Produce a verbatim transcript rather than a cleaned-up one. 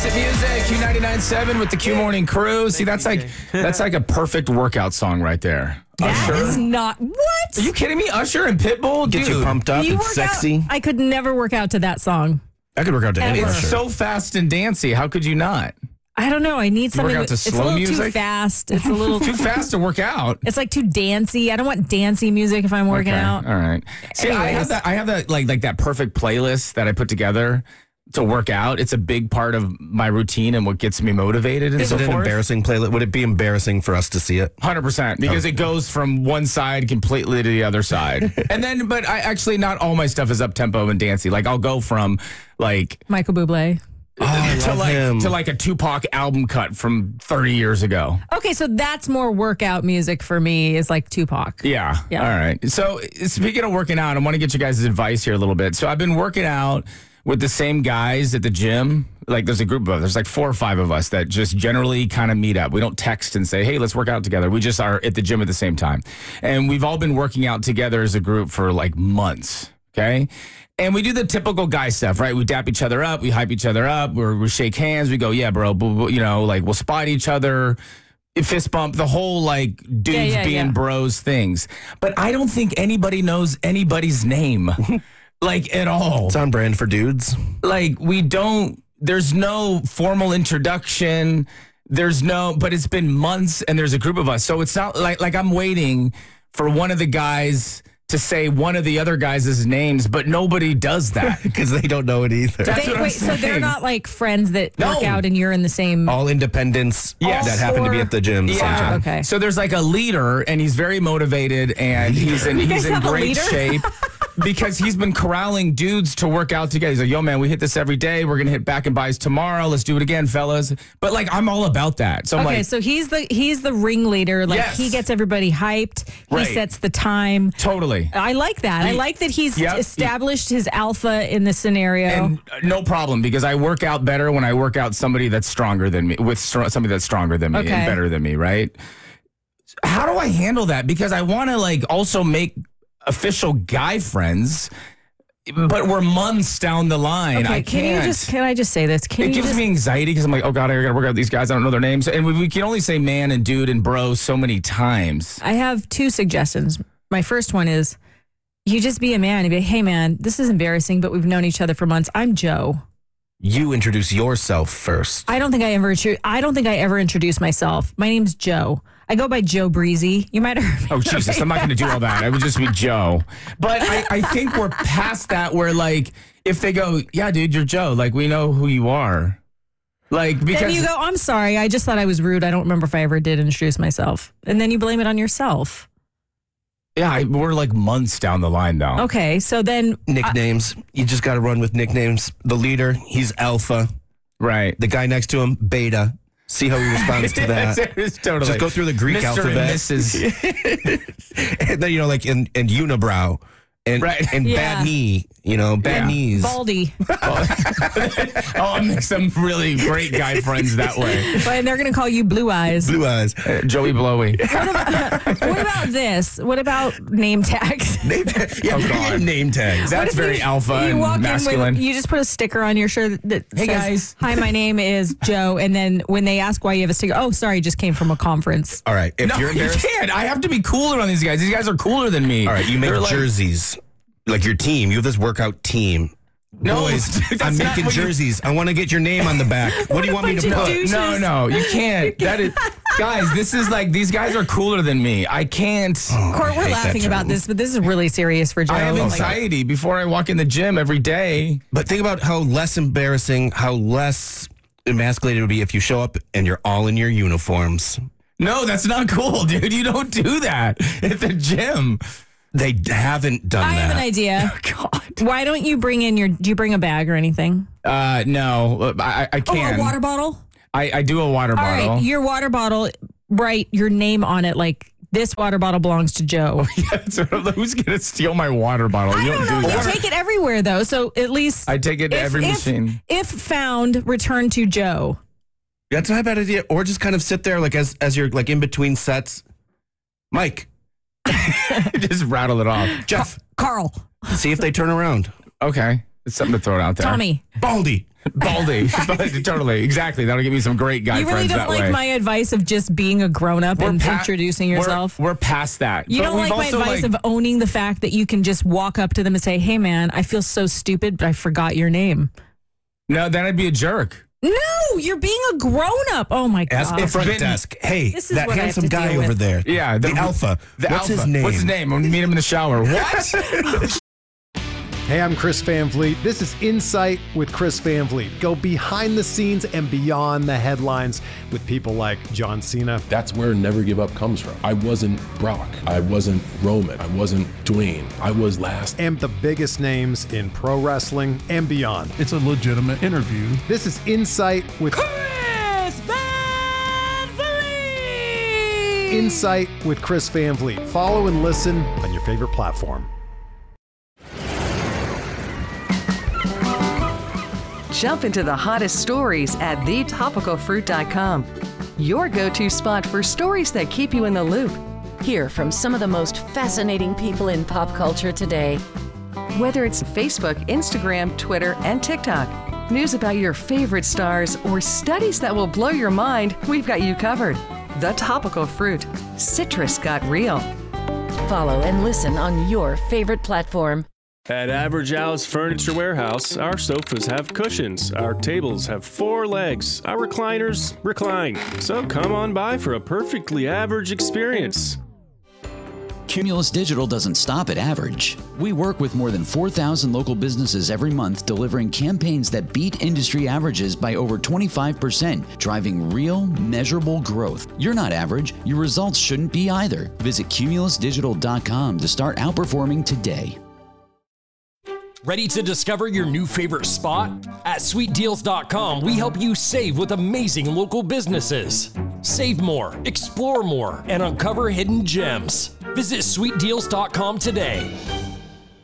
Classic music, Q ninety-nine point seven with the Q Morning Crew. See, that's like that's like a perfect workout song right there. That Usher. is not what? Are you kidding me? Usher and Pitbull, Gets dude. you pumped up. You It's work sexy. out- I could never work out to that song. I could work out to any Ever. It's Usher. so fast and dancey. How could you not? I don't know. I need something. out with- to it's a slow little too music? fast. It's a little Too fast to work out. It's like too dancey. I don't want dancey music if I'm working Okay, out. all right. See, I Anyways. have that. I have that like like that perfect playlist that I put together to work out. It's a big part of my routine and what gets me motivated and Is so it an forth. embarrassing playlist? Would it be embarrassing for us to see it? one hundred percent because it goes from one side completely to the other side. And then, but I actually, not all my stuff is up tempo and dancey. Like I'll go from like Michael Bublé. Oh, I to love like him. to like a Tupac album cut from thirty years ago. Okay, so that's more workout music for me. Is like Tupac. Yeah. Yeah. All right. So speaking of working out, I want to get you guys' advice here a little bit. So I've been working out with the same guys at the gym. Like there's a group of us. There's like four or five of us that just generally kind of meet up. We don't text and say, hey, let's work out together. We just are at the gym at the same time. And we've all been working out together as a group for like months. Okay. And we do the typical guy stuff, right? We dap each other up. We hype each other up. We're, we shake hands. We go, yeah, bro. blah, blah, You know, like we'll spot each other. Fist bump, the whole like dudes Yeah, yeah, being yeah. bros things. But I don't think anybody knows anybody's name. Like at all. It's on brand for dudes. Like we don't, there's no formal introduction. There's no, but it's been months and there's a group of us. So it's not like, like I'm waiting for one of the guys to say one of the other guys' names, but nobody does that. Because they don't know it either. That's They- what I'm wait, so they're saying. not like friends that No. work out and you're in the same. All independents Yes. that happen to be at the gym. the same Yeah. time. Okay. So there's like a leader, and he's very motivated, and he's in guys he's in have a great leader? shape because he's been corralling dudes to work out together. He's like, "Yo, man, we hit this every day. We're gonna hit back and buys tomorrow. Let's do it again, fellas." But like, I'm all about that. So I'm Okay, like, so he's the he's the ringleader. Like Yes. he gets everybody hyped. Right. He sets the time. totally. I like that. I He- like that he's Yep. established his alpha in the scenario. And uh, no problem because I work out better when I work out somebody that's stronger than me with str- somebody that's stronger than me Okay. and better than me, right? How do I handle that? Because I want to like also make official guy friends, but we're months down the line. okay, I can can't. you just can I just say this? Can It you gives just me anxiety because I'm like, oh God, I gotta work out with these guys. I don't know their names. And we, we can only say man and dude and bro so many times. I have two suggestions. My first one is you just be a man and be, hey man, this is embarrassing, but we've known each other for months. I'm Joe. You introduce yourself first. I don't think I ever intro- I don't think I ever introduced myself. My name's Joe. I go by Joe Breezy. You might have heard me. Oh, Jesus, I'm not going to do all that. I would just be Joe. But I, I think we're past that where, like, if they go, yeah, dude, you're Joe. Like, we know who you are. Like, because. Then you go, I'm sorry. I just thought I was rude. I don't remember if I ever did introduce myself. And then you blame it on yourself. Yeah, I, we're like months down the line, though. Okay, so then Nicknames. you just got to run with nicknames. The leader, he's Alpha. Right. The guy next to him, Beta. See how he responds to that. It's totally. Just go through the Greek Mister alphabet. And Missus And then, you know, like, and, and unibrow. And, Right. and Yeah. bad knee, you know, bad Yeah. knees. Baldy. Oh, I make some really great guy friends that way. And they're going to call you Blue Eyes. Blue eyes. Uh, Joey Blowy. What about this? What about name tags? Name tag. Yeah, Oh, we God. get name tags. That's What if very you, alpha you and walk masculine. In with, you just put a sticker on your shirt that Hey, says, guys. "Hi, my name is Joe." And then when they ask why you have a sticker, oh, sorry, just came from a conference. All right. If no, you're you embarrassed, can't. I have to be cooler on these guys. These guys are cooler than me. all right, you make They're like- jerseys. Like your team. You have this workout team. No, Boys, that's I'm not making what you- jerseys. I want to get your name on the back. What, do you want me to bunch of put? douches. No, no, you can't. That is, guys. This is like these guys are cooler than me. I can't. Court, we're hate that laughing about term. this, but this is really serious for Joe. I have Like, anxiety before I walk in the gym every day. But think about how less embarrassing, how less emasculated it would be if you show up and you're all in your uniforms. No, that's not cool, dude. You don't do that at the gym. They haven't done I that. have an idea. God. Why don't you bring in your? Do you bring a bag or anything? Uh, no, I, I can. Oh, a water bottle. I, I do a water All bottle. right, your water bottle. Write your name on it, like this water bottle belongs to Joe. That's what I'm like, who's gonna steal my water bottle? I You don't don't know. do You that. take it everywhere though, so at least I take it to if- every if- machine. If found, return to Joe. That's not a bad idea. Or just kind of sit there like as as you're like in between sets. Mike, Just rattle it off. Jeff, Carl, see if they turn around. Okay, it's something to throw it out there. Tommy. Baldy. Baldy. Totally. Exactly. That'll give me some great guy You really friends don't that like way. my advice of just being a grown up and pa- introducing we're- yourself? We're, past that. You But don't we've like my also, advice like- of owning the fact that you can just walk up to them and say, hey, man, I feel so stupid, but I forgot your name. No, then I'd be a jerk. No, you're being a grown up. Oh, my God. Ask the front been- desk. Hey, This is that what I have handsome to guy deal over with. there. Yeah. The, alpha. The What's alpha. his name? What's his name? I'm going to meet him in the shower. What? Hey, I'm Chris Van Vliet. This is Insight with Chris Van Vliet. Go behind the scenes and beyond the headlines with people like John Cena. That's where Never Give Up comes from. I wasn't Brock. I wasn't Roman. I wasn't Dwayne. I was last. And the biggest names in pro wrestling and beyond. It's a legitimate interview. This is Insight with Chris Van Vliet! Insight with Chris Van Vliet. Follow and listen on your favorite platform. Jump into the hottest stories at the topical fruit dot com. Your go-to spot for stories that keep you in the loop. Hear from some of the most fascinating people in pop culture today. Whether it's Facebook, Instagram, Twitter, and TikTok, news about your favorite stars, or studies that will blow your mind, we've got you covered. The Topical Fruit. Citrus got real. Follow and listen on your favorite platform. At Average Al's Furniture Warehouse, our sofas have cushions, our tables have four legs, our recliners recline. So come on by for a perfectly average experience. Cumulus Digital doesn't stop at average. We work with more than four thousand local businesses every month, delivering campaigns that beat industry averages by over twenty-five percent, driving real, measurable growth. You're not average. Your results shouldn't be either. Visit cumulus digital dot com to start outperforming today. Ready to discover your new favorite spot? At sweet deals dot com, we help you save with amazing local businesses. Save more, explore more, and uncover hidden gems. Visit sweet deals dot com today.